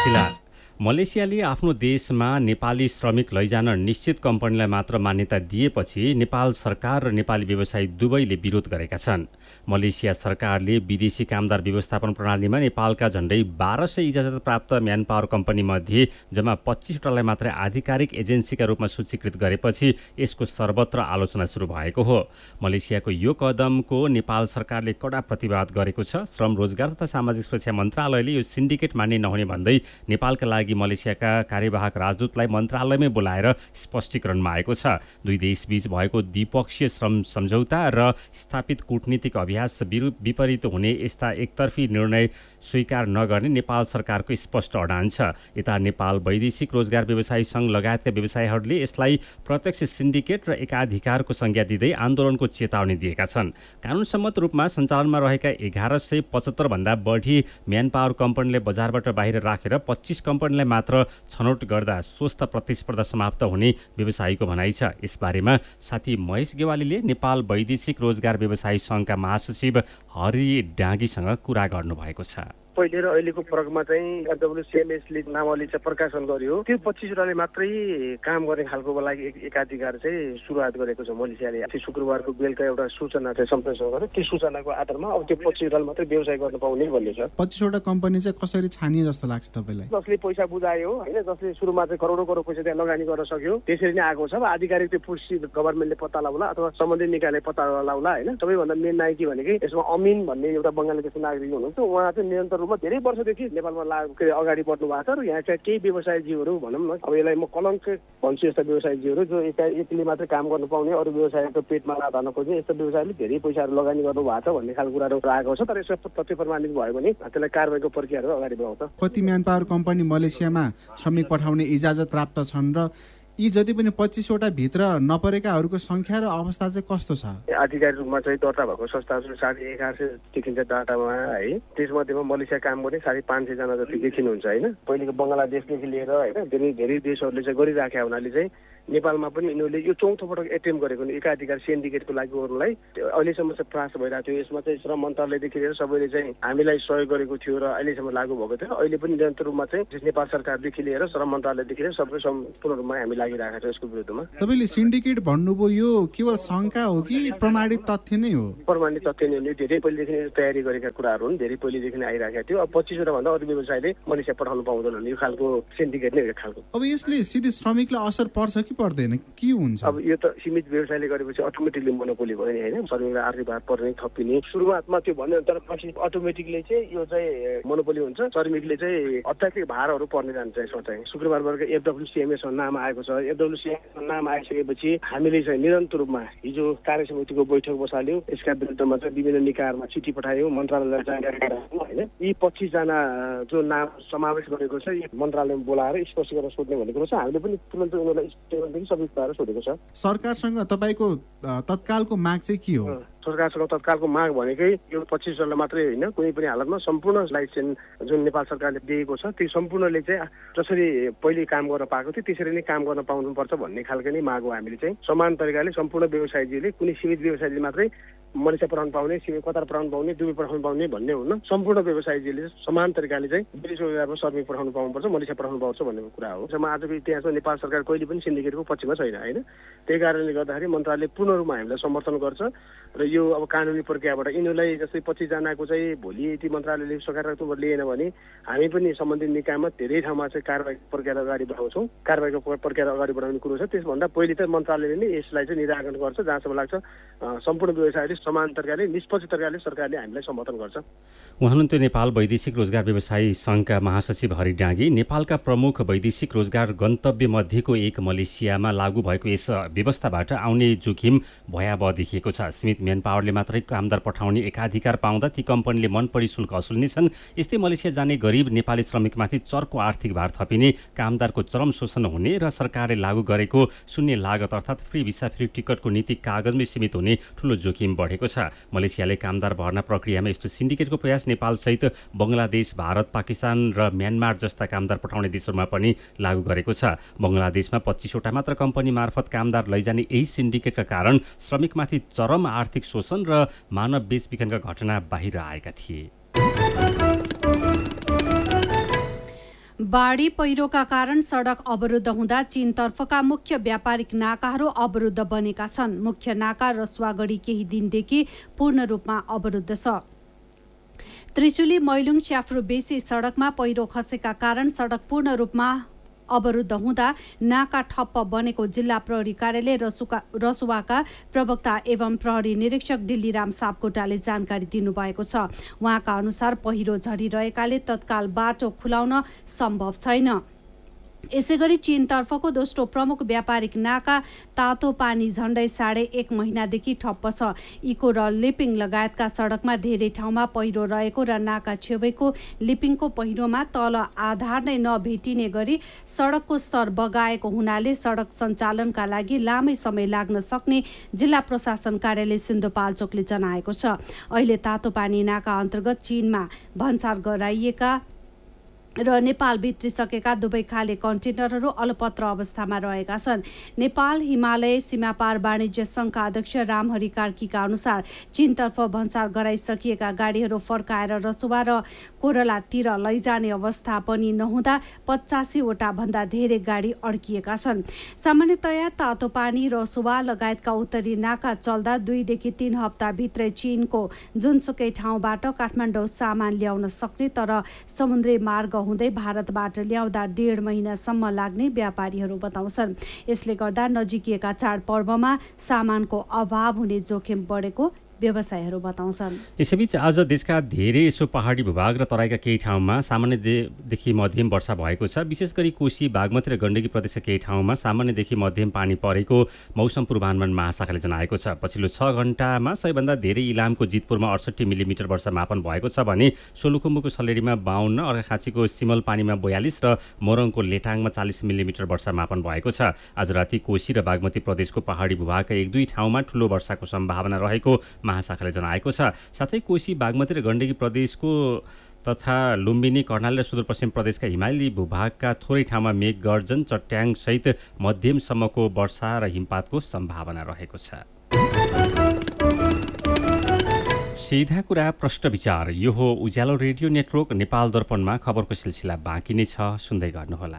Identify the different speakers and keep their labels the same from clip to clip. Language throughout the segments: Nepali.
Speaker 1: पछिल्ला मलेसियाले आफ्नो देशमा नेपाली श्रमिक लैजान निश्चित कम्पनीलाई मात्र मान्यता दिएपछि नेपाल सरकार र नेपाली व्यवसायी दुवैले विरोध गरेका छन्। मलेसिया सरकारले विदेशी कामदार व्यवस्थापन प्रणालीमा नेपालका झण्डै 1200 इजाजत प्राप्त म्यानपावर कम्पनीमध्ये जम्मा 25वटालाई मात्रै आधिकारिक एजेन्सीका रूपमा सूचीकृत गरेपछि यसको सर्वत्र आलोचना सुरु भएको हो। मलेसियाको यो कदमको नेपाल सरकारले कडा प्रतिवाद गरेको छ। श्रम रोजगार तथा सामाजिक सुरक्षा मन्त्रालयले यो सिन्डिकेट मान्य नहुने भन्दै नेपालका लागि मलेसियाका कार्यवाहक राजदूतलाई मन्त्रालयमै बोलाएर स्पष्टीकरण मागेको छ। दुई देशबीच भएको द्विपक्षीय श्रम सम्झौता र स्थापित कूटनीतिक अभ्यास विपरीत हुने यस्ता एकतर्फी निर्णय स्वीकार नगर्ने नेपाल सरकारको स्पष्ट अडान छ। यता नेपाल वैदेशिक रोजगार व्यवसायी सङ्घ लगायतका व्यवसायीहरूले यसलाई प्रत्यक्ष सिन्डिकेट र एकाधिकारको संज्ञा दिँदै आन्दोलनको चेतावनी दिएका छन्। कानुनसम्मत रूपमा सञ्चालनमा रहेका 1175 भन्दा बढी म्यानपावर कम्पनीले बजारबाट बाहिर राखेर 25 कम्पनीलाई मात्र छनौट गर्दा स्वस्थ प्रतिस्पर्धा समाप्त हुने व्यवसायीको भनाइ छ। यसबारेमा साथी महेश गेवालीले नेपाल वैदेशिक रोजगार व्यवसायी सङ्घका महासचिव हरि डाँगीसँग कुरा गर्नुभएको छ।
Speaker 2: पहिले र अहिलेको फरकमा चाहिँ डब्ल्युसिएमएसले नामावली चाहिँ प्रकाशन गर्यो। त्यो 25वटाले मात्रै काम गर्ने खालको लागि एकाधिकार चाहिँ सुरुवात गरेको छ मलेसियाले। त्यो शुक्रबारको बेलुका एउटा सूचना चाहिँ सम्प्रेषण गर्यो। त्यो सूचनाको आधारमा अब त्यो 25वटाले मात्रै व्यवसाय गर्न पाउने भन्ने छ।
Speaker 3: 25वटा कम्पनी चाहिँ कसरी छानिए जस्तो लाग्छ तपाईँलाई?
Speaker 2: जसले पैसा बुझायो होइन, जसले सुरुमा चाहिँ करोडौँ करोड पैसा त्यहाँ लगानी गर्न सक्यो त्यसरी नै आएको छ। अब आधिकारिक त्यो पुष्टि गभर्मेन्टले पत्ता लगाउला अथवा सम्बन्धित निकायले पत्ता लगाउला होइन। सबैभन्दा मेन नायकी भनेकै यसमा अमिन भन्ने एउटा बङ्गाली देशको नागरिक हुनुहुन्छ। उहाँ चाहिँ निरन्तर रूपमा धेरै वर्षदेखि नेपालमा अगाडि बढ्नु भएको छ र यहाँ चाहिँ केही व्यवसायीजीहरू भनौँ न, अब यसलाई म कलङ्क भन्छु, यस्ता व्यवसायीजीहरू जो एकले मात्रै काम गर्नु पाउने अरू व्यवसायको पेटमा लान खोज्ने यस्ता व्यवसायले धेरै पैसाहरू लगानी गर्नु भएको छ भन्ने खालको कुराहरू आएको छ। तर यसो तथ्य प्रमाणित भयो भने त्यसलाई कारबाहीको प्रक्रियाहरू अगाडि बढाउँछ।
Speaker 3: कति म्यानपावर कम्पनी मलेसियामा श्रमिक पठाउने इजाजत प्राप्त छन् र यी जति पनि 25वटा भित्र नपरेकाहरूको संख्या र अवस्था चाहिँ कस्तो छ?
Speaker 2: आधिकारिक रूपमा चाहिँ दर्ता भएको संस्थाहरू 1150 देखिन्छ डाटामा है। त्यसमध्येमा मलेसिया काम गर्ने 550 जना जति देखिनुहुन्छ होइन। पहिलेको बङ्गलादेशदेखि लिएर होइन धेरै देशहरूले चाहिँ गरिराखेका हुनाले चाहिँ नेपालमा पनि यिनीहरूले यो चौथो पटक एटेम्प गरेको एकाधिकार सिन्डिकेटको लागि गर्नुलाई अहिलेसम्म चाहिँ प्रयास भइरहेको थियो। यसमा चाहिँ श्रम मन्त्रालयदेखि लिएर सबैले चाहिँ हामीलाई सहयोग गरेको थियो र अहिलेसम्म लागू भएको थियो। अहिले पनि निरन्तर रूपमा चाहिँ नेपाल सरकारदेखि लिएर श्रम मन्त्रालयदेखि लिएर सबै सम्पूर्ण रूपमा हामी लागिरहेका छौँ यसको विरुद्धमा।
Speaker 3: तपाईँले सिन्डिकेट भन्नुभयो, यो केवल शङ्का हो कि प्रमाणित तथ्य नै हो?
Speaker 2: प्रमाणित तथ्य नै हो। धेरै पहिलेदेखि तयारी गरेका कुराहरू हुन्, धेरै पहिलेदेखि आइरहेका थियो। अब 25वटा भन्दा अरू व्यवसायले मलेसिया पठाउनु पाउँदैन यो खालको सिन्डिकेट नै खालको।
Speaker 3: अब यसले सिधै श्रमिकलाई असर पर्छ कि पर्दैन, के हुन्छ?
Speaker 2: अब यो त सीमित व्यवसायले गरेपछि अटोमेटिकली मोनोपोली भयो नि होइन। श्रमिकलाई आर्थिक भार पर्ने थपिने सुरुवातमा त्यो भन्यो, तर पछि अटोमेटिकली चाहिँ यो चाहिँ मोनोपोली हुन्छ। श्रमिकले चाहिँ अत्याधिक भारहरू पर्ने जान्छ। यसमा चाहिँ शुक्रबारको एफडब्ल्युसिएमएस नाम आएको छ। एफडब्ल्युसिएमएस नाम आइसकेपछि हामीले चाहिँ निरन्तर रूपमा हिजो कार्य समितिको बैठक बसाल्यौँ। यसका विरुद्धमा चाहिँ विभिन्न निकायहरूमा चिठी पठायौँ, मन्त्रालयलाई जानकारी गरायौँ होइन। यी 25जना जो नाम समावेश गरेको छ यी मन्त्रालयमा बोलाएर स्पष्ट गरेर सोध्ने भनेको छ। हामीले पनि तुरन्त उनीहरूलाई स्टेटमेन्ट सबै कुराहरू सोधेको छ।
Speaker 3: सरकारसँग तपाईँको तत्कालको माग चाहिँ के हो?
Speaker 2: सरकारसँग तत्कालको माग भनेकै यो 25वटालाई मात्रै होइन, कुनै पनि हालतमा सम्पूर्ण लाइसेन्स जुन नेपाल सरकारले दिएको छ त्यो सम्पूर्णले चाहिँ जसरी पहिले काम गर्न पाएको थियो त्यसरी नै काम गर्न पाउनुपर्छ भन्ने खालको नै माग हो। हामीले चाहिँ समान तरिकाले सम्पूर्ण व्यवसायीले कुनै सीमित व्यवसायीले मात्रै मलेसिया पठाउनु पाउने, कतार पठाउनु पाउने, दुबई पठाउनु पाउने भन्ने हुन्न। सम्पूर्ण व्यवसायीले समान तरिकाले चाहिँ विदेश रोजगारमा श्रमिक पठाउनु पाउनुपर्छ, मलेसिया पठाउनु पाउँछ भन्ने कुरा हो। आजको इतिहासमा नेपाल सरकार कहिले पनि सिन्डिकेटको पक्षमा छैन होइन। त्यही कारणले गर्दाखेरि मन्त्रालयले पूर्ण रूपमा हामीलाई समर्थन गर्छ र यो अब कानुनी प्रक्रियाबाट यिनीहरूलाई जस्तै 25जनाको चाहिँ भोलि यदि मन्त्रालयले सकारात्मक लिएन भने हामी पनि सम्बन्धित निकायमा धेरै ठाउँमा चाहिँ कारबाही प्रक्रिया अगाडि बढाउँछौँ। कारबाहीको प्रक्रिया अगाडि बढाउने कुरो छ। त्यसभन्दा पहिले त मन्त्रालयले नै यसलाई चाहिँ निराकरण गर्छ। जहाँसम्म लाग्छ सम्पूर्ण व्यवसायले समान तरिकाले निष्पक्ष तरिकाले सरकारले हामीलाई समर्थन गर्छ।
Speaker 1: उहाँ हुनुहुन्थ्यो नेपाल वैदेशिक रोजगार व्यवसायी सङ्घका महासचिव हरि डाँगी। नेपालका प्रमुख वैदेशिक रोजगार गन्तव्य मध्येको एक मलेसियामा लागू भएको यस व्यवस्थाबाट आउने जोखिम भयावह देखिएको छ। सीमित म्यानपावरले मात्रै कामदार पठाउने एकाधिकार पाउँदा ती कम्पनीले मनपरी शुल्क असुल्नेछन्। यस्तै मलेसिया जाने गरिब नेपाली श्रमिकमाथि चर्को आर्थिक भार थपिने, कामदारको चरम शोषण हुने र सरकारले लागू गरेको शून्य लागत अर्थात् फ्री भिसा फ्री टिकटको नीति कागजमै सीमित हुने ठूलो जोखिम बढेको छ। मलेसियाले कामदार भर्ना प्रक्रियामा यस्तो सिन्डिकेटको प्रयास नेपालसहित बङ्गलादेश, भारत, पाकिस्तान र म्यानमार जस्ता कामदार पठाउने देशहरूमा पनि लागू गरेको छ। बङ्गलादेशमा 25वटा मात्र कम्पनी मार्फत कामदार लैजाने यही सिन्डिकेटका कारण श्रमिकमाथि चरम आर्थिक शोषण र मानव बेचबिखनका घटना बाहिर आएका थिए।
Speaker 4: बाढी पहिरोका कारण सडक अवरुद्ध हुँदा चीनतर्फका मुख्य व्यापारिक नाकाहरू अवरुद्ध बनेका छन्। मुख्य नाका रसुवागढी केही दिनदेखि पूर्ण रूपमा अवरुद्ध छ। त्रिचुली मैलुङ स्याफ्रू बेसी सडकमा पहिरो खसेका कारण सडक पूर्ण रूपमा अवरुद्ध हुँदा नाका ठप्प बनेको जिल्ला प्रहरी कार्यालय रसुवाका प्रवक्ता एवं प्रहरी निरीक्षक दिल्लीराम सापकोटाले जानकारी दिनुभएको छ। उहाँका अनुसार पहिरो झरिरहेकाले तत्काल बाटो खुलाउन सम्भव छैन। यसैगरी चीनतर्फको दोस्रो प्रमुख व्यापारिक नाका तातो पानी झण्डै 1.5 महिनादेखि ठप्प छ। इको र लिपिङ लगायतका सडकमा धेरै ठाउँमा पहिरो रहेको र नाका छेउको लिपिङको पहिरोमा तल आधार नै नभेटिने गरी सडकको स्तर बगाएको हुनाले सडक सञ्चालनका लागि लामै समय लाग्न सक्ने जिल्ला प्रशासन कार्यालय सिन्धुपाल्चोकले जनाएको छ। अहिले तातो पानी नाका अन्तर्गत चीनमा भन्सार गराइएका र नेपाल भित्रिसकेका दुवै खाले कन्टेनरहरू अलपत्र अवस्थामा रहेका छन्। नेपाल हिमालय सीमापार वाणिज्य सङ्घका अध्यक्ष रामहरि कार्कीका अनुसार चीनतर्फ भन्सार गराइसकिएका गाडीहरू फर्काएर रसुवा र कोरलातिर लैजाने अवस्था पनि नहुँदा 85वटा भन्दा धेरै गाडी अड्किएका छन्। सामान्यतया तातो पानी रसुवा लगायतका उत्तरी नाका चल्दा 2 देखि 3 हप्ताभित्रै चीनको जुनसुकै ठाउँबाट काठमाडौँ सामान ल्याउन सक्ने तर समुद्री मार्ग हुँदै भारतबाट ल्याउँदा 1.5 महिनासम्म लाग्ने व्यापारीहरू बताउँछन्। यसले गर्दा नजिकिएका चाडपर्वमा सामानको अभाव हुने जोखिम बढेको व्यवसायीहरू बताउँछन्।
Speaker 1: यसैबीच आज देशका धेरै यसो पहाडी भूभाग र तराईका केही ठाउँमा सामान्यदेखि मध्यम वर्षा भएको छ। विशेष गरी कोशी बागमती र गण्डकी प्रदेशका केही ठाउँमा सामान्यदेखि मध्यम पानी परेको मौसम पूर्वानुमान महाशाखाले जनाएको छ। पछिल्लो 6 घण्टामा सबैभन्दा धेरै इलामको जितपुरमा 68 मिलिमिटर वर्षा मापन भएको छ भने सोलुखुम्बुको सलेरीमा 52, अर्घाखाँचीको सिमलपानीमा 42 र मोरङको लेटाङमा 40 मिलिमिटर वर्षा मापन भएको छ। आज राति कोशी र बागमती प्रदेशको पहाडी भूभागका 1-2 ठाउँमा ठूलो वर्षाको सम्भावना रहेको महाशाखाले जनाएको छ। साथै कोशी बागमती र गण्डकी प्रदेशको तथा लुम्बिनी कर्णाली र सुदूरपश्चिम प्रदेशका हिमाली भूभागका थोरै ठाउँमा मेघ गर्जन चट्याङ सहित मध्यमसम्मको वर्षा र हिमपातको सम्भावना रहेको छ। सीधा कुरा प्रश्न विचार, यो हो उज्यालो रेडियो नेटवर्क नेपाल दर्पणमा खबरको सिलसिला बाँकी नै छ, सुन्दै गर्नुहोला।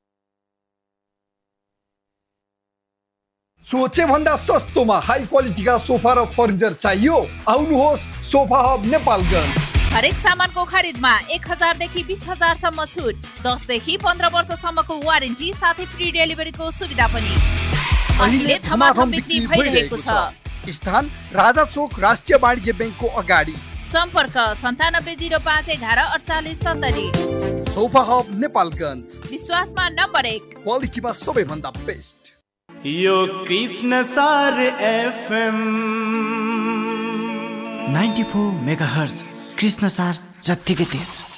Speaker 5: सोचे भन्दा सस्तोमा हाई क्वालिटीका सोफा र फर्निचर चाहियो? आउनुहोस् सोफा हब नेपालगञ्ज।
Speaker 6: हरेक सामानको खरिदमा 1000 देखि 20000 सम्म छुट, 10 देखि 15 वर्षसम्मको वारेन्टी साथै फ्री डेलिभरीको सुविधा पनि। अहिले धमाधम बिक्री भइरहेको छ।
Speaker 5: स्थान राजा चोक राष्ट्रिय वाणिज्य बैंकको अगाडि।
Speaker 6: सम्पर्क 9705 11 48 70।
Speaker 5: सोफा हब नेपालगञ्ज,
Speaker 6: विश्वासमा नम्बर 1,
Speaker 5: क्वालिटीमा सबैभन्दा बेस्ट।
Speaker 7: यो कृष्ण सार एफएम
Speaker 8: 94 मेगाहर्ज, कृष्ण सार जत्तिकै तेज।